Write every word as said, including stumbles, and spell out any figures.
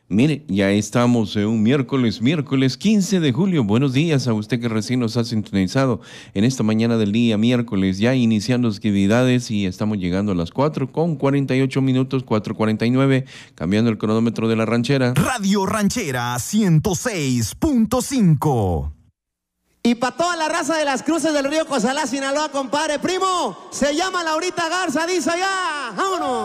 Mire, ya estamos en un miércoles, miércoles quince de julio. Buenos días a usted que recién nos ha sintonizado en esta mañana del día miércoles, ya iniciando actividades y estamos llegando a las cuatro con cuarenta y ocho minutos, cuatro cuarenta y nueve, cambiando el cronómetro de la ranchera. Radio Ranchera ciento seis punto cinco. Y para toda la raza de las cruces del río Cozalá, Sinaloa, compadre, primo, se llama Laurita Garza, dice allá, vámonos.